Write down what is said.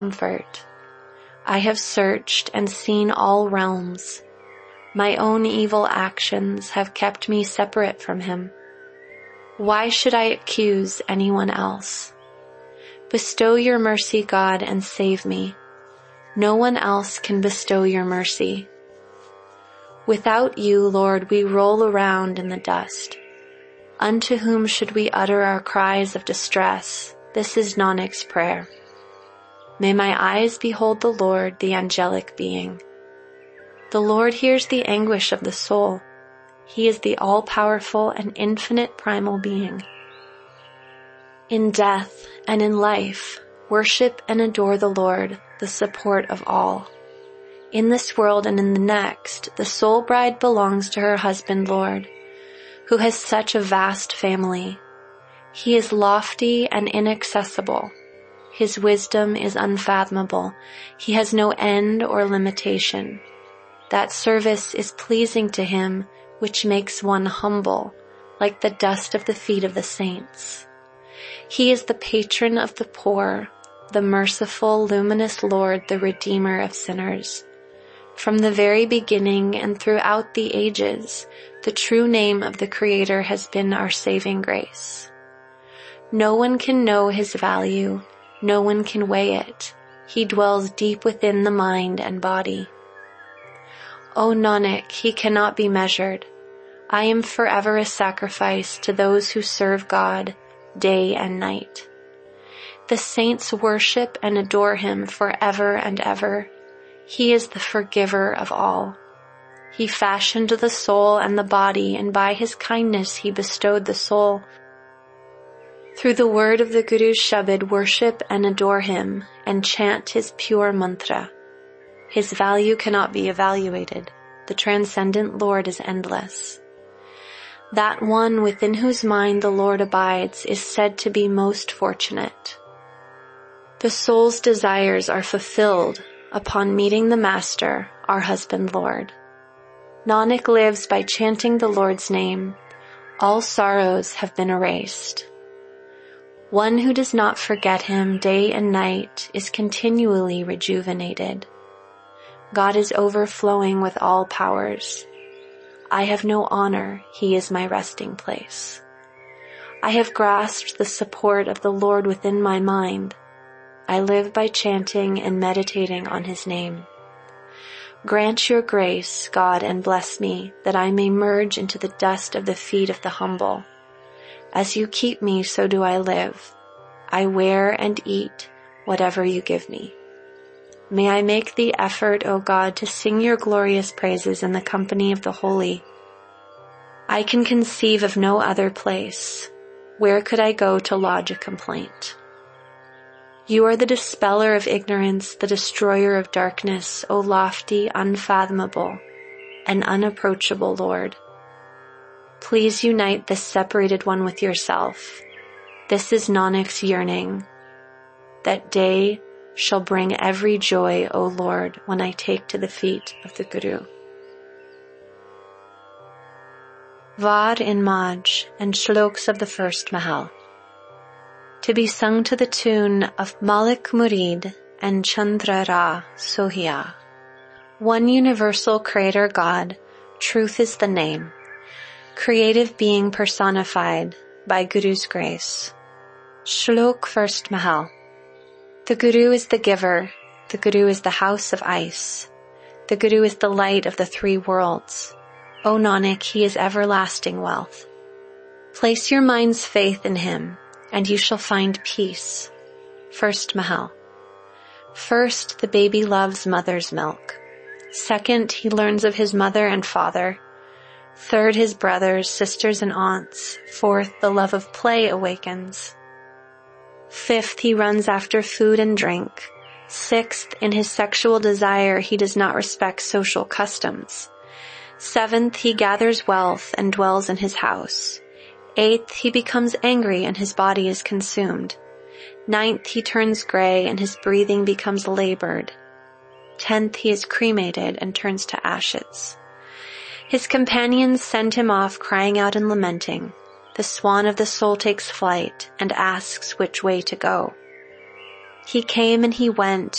comfort. I have searched and seen all realms. My own evil actions have kept me separate from him. Why should I accuse anyone else? Bestow your mercy, God, and save me. No one else can bestow your mercy. Without you, Lord, we roll around in the dust. Unto whom should we utter our cries of distress? This is Nanak's prayer. May my eyes behold the Lord, the angelic being. The Lord hears the anguish of the soul. He is the all-powerful and infinite primal being. In death and in life, worship and adore the Lord, the support of all. In this world and in the next, the soul bride belongs to her husband, Lord, who has such a vast family. He is lofty and inaccessible. His wisdom is unfathomable. He has no end or limitation. That service is pleasing to him, which makes one humble, like the dust of the feet of the saints. He is the patron of the poor, the merciful, luminous Lord, the Redeemer of sinners. From the very beginning and throughout the ages, the true name of the Creator has been our saving grace. No one can know his value. No one can weigh it. He dwells deep within the mind and body. O Nanak, he cannot be measured. I am forever a sacrifice to those who serve God day and night. The saints worship and adore him forever and ever. He is the forgiver of all. He fashioned the soul and the body, and by his kindness he bestowed the soul. Through the word of the Guru's Shabad, worship and adore him, and chant his pure mantra. His value cannot be evaluated. The transcendent Lord is endless. That one within whose mind the Lord abides is said to be most fortunate. The soul's desires are fulfilled upon meeting the Master, our husband Lord. Nanak lives by chanting the Lord's name. All sorrows have been erased. One who does not forget him day and night is continually rejuvenated. God is overflowing with all powers. I have no honor, he is my resting place. I have grasped the support of the Lord within my mind. I live by chanting and meditating on his name. Grant your grace, God, and bless me, that I may merge into the dust of the feet of the humble. As you keep me, so do I live. I wear and eat whatever you give me. May I make the effort, O God, to sing your glorious praises in the company of the holy. I can conceive of no other place. Where could I go to lodge a complaint? You are the dispeller of ignorance, the destroyer of darkness, O lofty, unfathomable, and unapproachable Lord. Please unite this separated one with yourself. This is Nanak's yearning. That day shall bring every joy, O Lord, when I take to the feet of the Guru. Var in Maj and Shloks of the first Mahal. To be sung to the tune of Malik Murid and Chandra Ra Sohia. One universal creator God, truth is the name. Creative being personified by Guru's grace. Shlok first Mahal. The Guru is the giver. The Guru is the house of ice. The Guru is the light of the three worlds. O Nanak, he is everlasting wealth. Place your mind's faith in him, and you shall find peace. First Mahal. First, the baby loves mother's milk. Second, he learns of his mother and father. Third, his brothers, sisters, and aunts. Fourth, the love of play awakens. Fifth, he runs after food and drink. Sixth, in his sexual desire, he does not respect social customs. Seventh, he gathers wealth and dwells in his house. Eighth, he becomes angry and his body is consumed. Ninth, he turns gray and his breathing becomes labored. 10th, he is cremated and turns to ashes. His companions send him off crying out and lamenting. The swan of the soul takes flight and asks which way to go. He came and he went